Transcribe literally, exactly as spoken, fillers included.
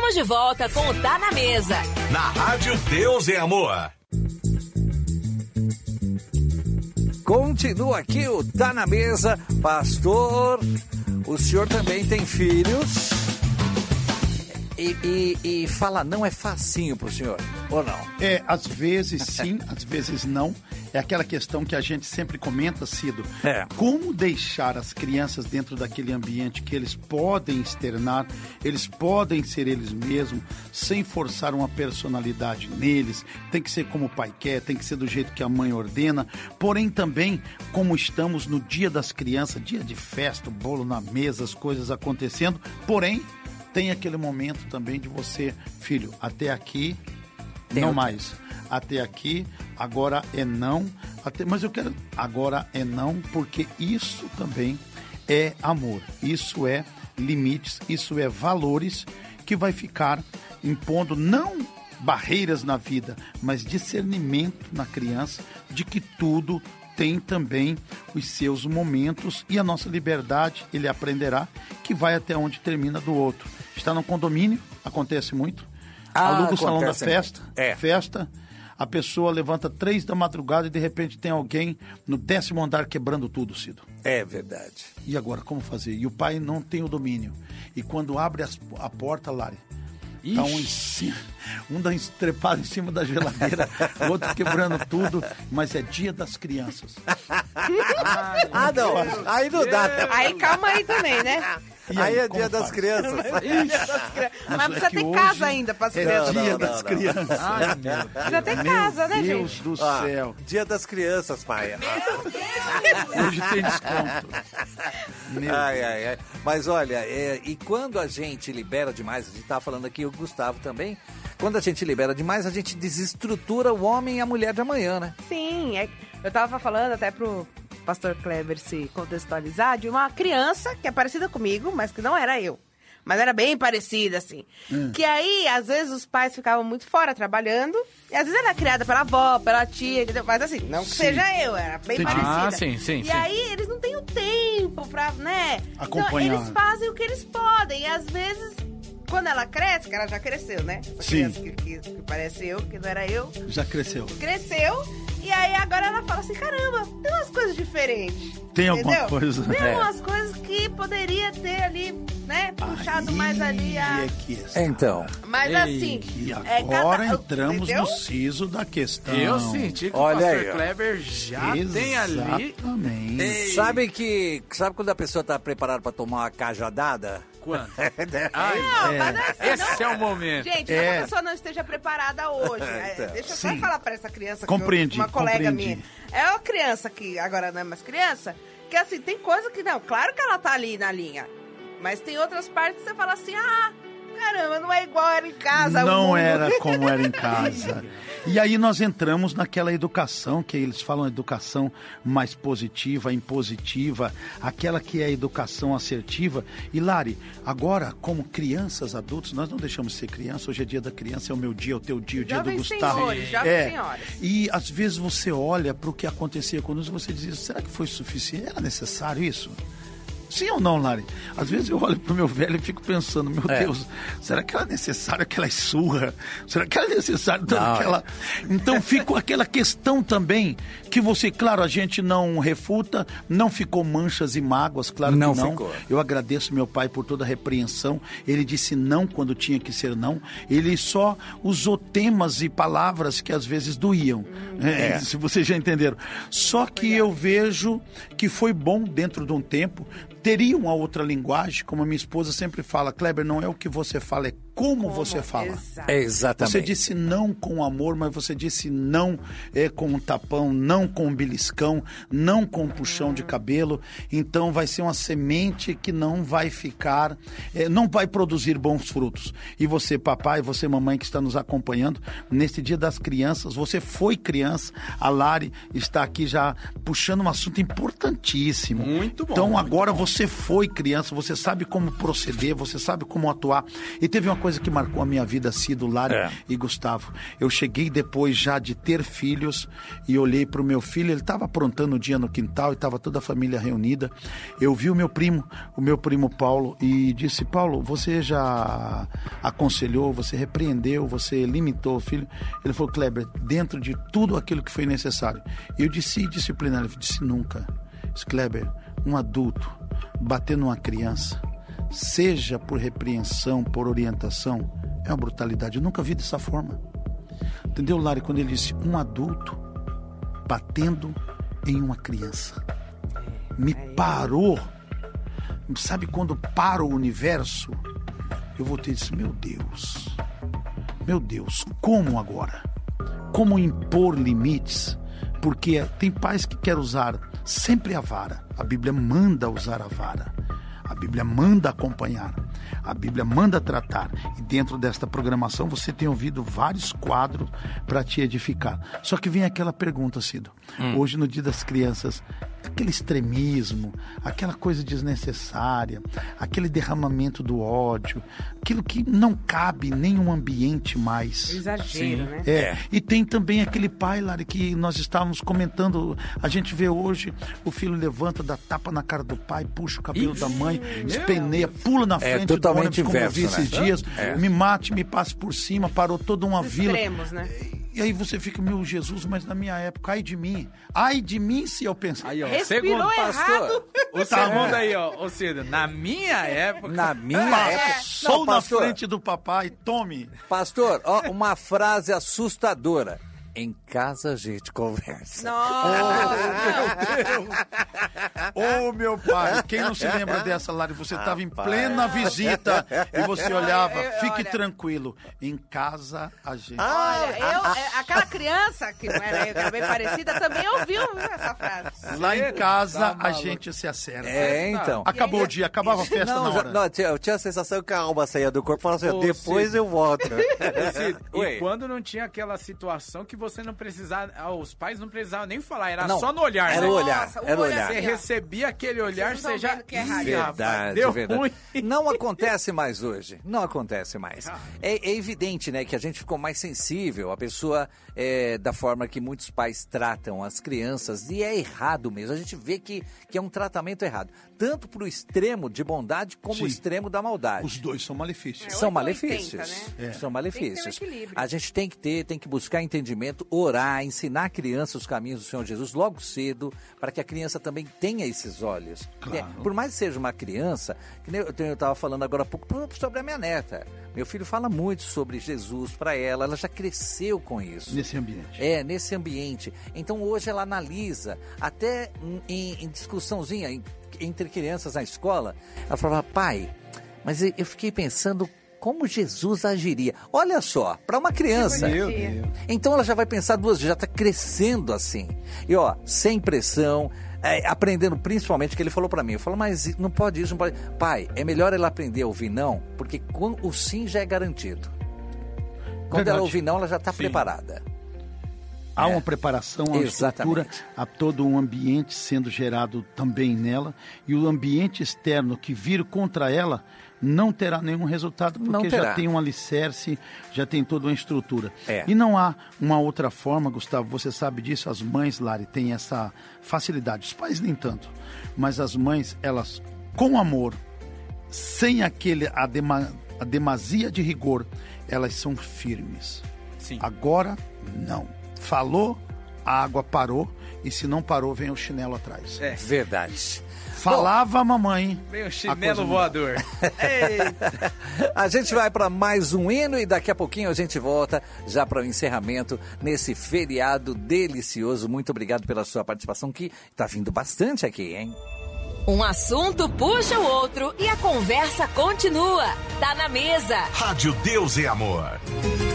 Estamos de volta com o Tá na Mesa. Na Rádio Deus é Amor. Continua aqui o Tá na Mesa. Pastor, o senhor também tem filhos? E, e, e falar não é facinho pro senhor, ou não? É, às vezes sim, às vezes não. É aquela questão que a gente sempre comenta, Cido. É. Como deixar as crianças dentro daquele ambiente que eles podem externar, eles podem ser eles mesmos, sem forçar uma personalidade neles. Tem que ser como o pai quer, tem que ser do jeito que a mãe ordena. Porém, também, como estamos no dia das crianças, dia de festa, o bolo na mesa, as coisas acontecendo. Porém, tem aquele momento também de você, filho, até aqui, tem não outro. mais. Até aqui, agora é não. Até, mas eu quero, agora é não, porque isso também é amor. Isso é limites, isso é valores que vai ficar impondo não barreiras na vida, mas discernimento na criança de que tudo tem também os seus momentos e a nossa liberdade, ele aprenderá que vai até onde termina do outro. Está no condomínio, acontece muito. Ah, aluga o salão da festa, é. festa, a pessoa levanta três da madrugada e de repente tem alguém no décimo andar quebrando tudo, Cido. É verdade. E agora, como fazer? E o pai não tem o domínio. E quando abre as, a porta, Lari, tá um, em cima, um dá trepado em cima da geladeira, o outro quebrando tudo, mas é dia das crianças. Ai, ah, não, aí não dá. Aí calma aí também, né? E aí, aí é dia das crianças. Mas, mas precisa ter casa ainda para as crianças. É dia não, não, das não. crianças. Ai, meu precisa ter meu casa, né, Deus gente? Deus do ah, céu. Dia das crianças, pai. Meu Deus! Hoje tem desconto. Meu ai, ai, ai. Mas olha, é, e quando a gente libera demais, a gente estava falando aqui, o Gustavo também, quando a gente libera demais, a gente desestrutura o homem e a mulher de amanhã, né? Sim, é, eu tava falando até pro pastor Kleber se contextualizar de uma criança que é parecida comigo, mas que não era eu. Mas era bem parecida, assim. Hum. Que aí, às vezes, os pais ficavam muito fora trabalhando. E às vezes ela era criada pela avó, pela tia, entendeu? Mas assim, não que sim. seja eu, era bem Entendi. parecida. Ah, sim, sim, e sim. aí, eles não têm o tempo pra, né? Acompanhar. Então, eles fazem o que eles podem. E às vezes, quando ela cresce, que ela já cresceu, né? Essa sim. criança que, que, que parece eu, que não era eu. Já cresceu. Cresceu. E aí agora ela fala assim, caramba, tem umas coisas diferentes. Tem entendeu? alguma coisa. Tem é. algumas coisas que poderia ter ali, né, puxado aí mais ali a... É que está. Então. Mas Ei, assim... E agora é cada... entramos entendeu? no siso da questão. Eu senti que Olha o pastor aí, Kleber já Exatamente. tem ali... Exatamente. Sabe que... Sabe quando a pessoa está preparada para tomar uma cajadada? Quando? Ai, não, é. mas assim, Esse não... é o momento. Gente, é. não que a pessoa não esteja preparada hoje. Então, é, deixa eu sim. só falar pra essa criança, compreendi, que eu, uma colega compreendi. minha. É uma criança que agora não é mais criança, que assim, tem coisa que não, claro que ela tá ali na linha. Mas tem outras partes que você fala assim, ah, caramba, não é igual era em casa. Não era como era em casa. E aí nós entramos naquela educação, que eles falam educação mais positiva, impositiva, aquela que é a educação assertiva. E Lari, agora, como crianças, adultos, nós não deixamos de ser criança. Hoje é dia da criança, é o meu dia, é o teu dia, o dia jovens do Gustavo. Senhores, jovens é. senhoras. E às vezes você olha para o que acontecia conosco e você diz, será que foi suficiente? Era necessário isso? Sim ou não, Lari? Às vezes eu olho pro meu velho e fico pensando, meu é. Deus, será que era necessário aquela surra? Será que era necessário não, aquela... É. Então fica aquela questão também, que você, claro, a gente não refuta, não ficou manchas e mágoas, claro não que não. Ficou. Eu agradeço meu pai por toda a repreensão, ele disse não quando tinha que ser não, ele só usou temas e palavras que às vezes doíam, é. É, se vocês já entenderam. Só que eu vejo que foi bom dentro de um tempo, teria uma outra linguagem, como a minha esposa sempre fala, Kleber, não é o que você fala, é como, como você fala. Exato. É exatamente. Você disse não com amor, mas você disse não é, com um tapão, não com um beliscão, não com um puxão de cabelo. Então vai ser uma semente que não vai ficar, é, não vai produzir bons frutos. E você, papai, você, mamãe que está nos acompanhando, neste dia das crianças, você foi criança, a Lari está aqui já puxando um assunto importantíssimo. Muito bom. Então muito agora bom. Você foi criança, você sabe como proceder, você sabe como atuar. E teve uma coisa que marcou a minha vida, Cido, Lari É. e Gustavo. Eu cheguei depois já de ter filhos e olhei para o meu filho, ele estava aprontando o dia no quintal e estava toda a família reunida. Eu vi o meu primo, o meu primo Paulo, e disse: Paulo, você já aconselhou, você repreendeu, você limitou o filho? Ele falou: Kleber, dentro de tudo aquilo que foi necessário. Eu disse disciplinar, ele disse: nunca. Disse: Kleber, um adulto bater numa criança, seja por repreensão, por orientação, é uma brutalidade. Eu nunca vi dessa forma. Entendeu, Lari, quando ele disse um adulto batendo em uma criança? Me parou. Sabe quando para o universo? Eu voltei e disse: meu Deus, meu Deus, como agora? Como impor limites? Porque tem pais que querem usar sempre a vara. A Bíblia manda usar a vara. A Bíblia manda acompanhar. A Bíblia manda tratar. E dentro desta programação você tem ouvido vários quadros para te edificar. Só que vem aquela pergunta, Cido. Hum. Hoje, no Dia das Crianças, aquele extremismo, aquela coisa desnecessária, aquele derramamento do ódio, aquilo que não cabe em nenhum ambiente mais. Exagero, Sim. né? É. E tem também aquele pai, Lari, que nós estávamos comentando, a gente vê hoje, o filho levanta, dá tapa na cara do pai, puxa o cabelo Ixi, da mãe, espeneia, pula na frente é, do ônibus, como inverso, eu vi esses né? dias, É. me mate, me passe por cima, parou toda uma Os vila. extremos, né? E aí você fica: meu Jesus, mas na minha época, ai de mim, ai de mim se eu pensar. Aí, ó, Respirou segundo, errado. O segundo aí, ó, ô Cido, na minha época... Na minha É. época... Sou Não, na pastor, frente do papai, tome. Pastor, ó, uma frase assustadora. Em casa a gente conversa. Nossa! Ô, meu pai, quem não se lembra dessa, Lari? Você estava em plena visita e você olhava: Eu- eu- fique olha. tranquilo, em casa a gente... Olha, eu, é, aquela criança que não era eu, que era bem parecida, também ouviu essa frase. Lá em casa Tá a maluco. gente se acerta. É, então. Acabou E aí- o dia, acabava a festa Não, na já- hora. não, tinha- eu tinha a sensação que a alma saía do corpo e falava assim: Ô, depois Cid. eu volto. Cid, Oi. e quando não tinha aquela situação que você não precisava, ah, os pais não precisavam nem falar, era Não, só no olhar, era né? o olhar, Nossa, um era o olhar olhar. Você assim, ó. recebia aquele olhar, Vocês não você tão já... vendo que é errado. Ih, rapaz, Verdade, deu verdade. ruim. Não acontece mais hoje. Não acontece mais. É, é evidente, né, que a gente ficou mais sensível. A pessoa, é, da forma que muitos pais tratam as crianças, e é errado mesmo. A gente vê que, que é um tratamento errado. Tanto pro extremo de bondade como Sim. o extremo da maldade. Os dois são malefícios. É, São oito ou oitenta, malefícios. né? São malefícios. Tem que ter um equilíbrio. A gente tem que ter, tem que buscar entendimento, orar, ensinar a criança os caminhos do Senhor Jesus logo cedo, para que a criança também tenha esses olhos. Claro. É, por mais que seja uma criança, que nem eu estava falando agora há pouco sobre a minha neta. Meu filho fala muito sobre Jesus para ela, ela já cresceu com isso. Nesse ambiente. É, nesse ambiente. Então hoje ela analisa, até em, em discussãozinha em- entre crianças na escola, ela falava: pai, mas eu eu fiquei pensando como Jesus agiria. Olha só, para uma criança. Meu Deus. Então ela já vai pensar duas vezes, já está crescendo assim. E ó, sem pressão, é, aprendendo principalmente o que ele falou para mim. Eu falo: mas não pode isso, não pode. Pai, é melhor ela aprender a ouvir não, porque quando, o sim já é garantido. Quando Verdade. ela ouvir não, ela já está Sim. preparada. Há É. uma preparação, há uma estrutura, Exatamente. há todo um ambiente sendo gerado também nela, e o ambiente externo que vir contra ela não terá nenhum resultado, Não porque já terá. tem um alicerce, já tem toda uma estrutura. É. E não há uma outra forma, Gustavo, você sabe disso, as mães, Lari, têm essa facilidade, os pais nem tanto, mas as mães, elas, com amor, sem aquele, a, dema, a demasia de rigor, elas são firmes. Sim. Agora, não. Falou, a água parou, e se não parou, vem o chinelo atrás. É, Verdade. Falava a mamãe. veio o a coisa chinelo não voador. Eita. A gente vai para mais um hino e daqui a pouquinho a gente volta já para o encerramento nesse feriado delicioso. Muito obrigado pela sua participação, que tá vindo bastante aqui, hein? Um assunto puxa o outro e a conversa continua. Tá na mesa. Rádio Deus e Amor.